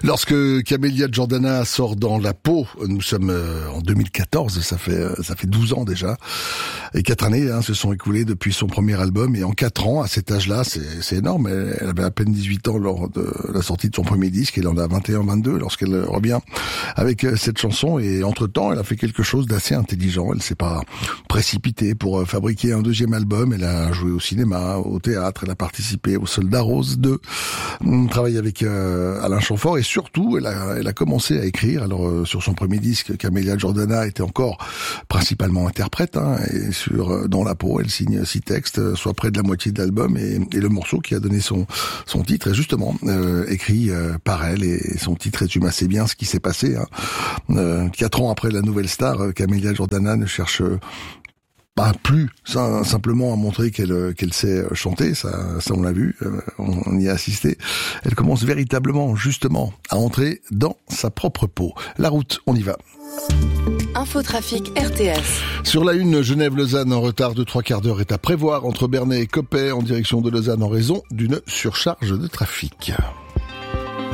Lorsque Camélia Jordana sort dans la peau, nous sommes en 2014, ça fait 12 ans déjà, et 4 années se sont écoulées depuis son premier album, et en 4 ans, à cet âge-là, c'est énorme. Elle avait à peine 18 ans lors de la sortie de son premier disque, elle en a 21-22 lorsqu'elle revient avec cette chanson, et entre-temps, elle a fait quelque chose d'assez intelligent. Elle s'est pas précipitée pour fabriquer un deuxième album. Elle a joué au cinéma, au théâtre, elle a participé au Soldats Roses 2, travaillé avec Alain Chamfort, et surtout, elle a commencé à écrire. Alors, sur son premier disque, Camélia Jordana était encore principalement interprète, et Dans la peau, elle signe 6 textes, soit près de la moitié de l'album, et le morceau qui a donné son titre est justement écrit par elle, et son titre résume assez bien ce qui s'est passé. 4 ans après la nouvelle star, Camélia Jordana ne cherche pas plus simplement à montrer qu'elle sait chanter, ça on l'a vu, on y a assisté. Elle commence véritablement, justement, à entrer dans sa propre peau. La route, on y va. Infotrafic RTS. Sur la une, Genève-Lausanne en retard de 3/4 d'heure est à prévoir entre Bernay et Coppet en direction de Lausanne en raison d'une surcharge de trafic.